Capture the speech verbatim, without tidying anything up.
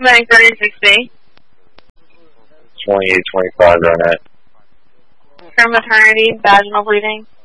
nine thirty-six B. twenty-eight twenty-five, Ronette. For maternity, vaginal bleeding.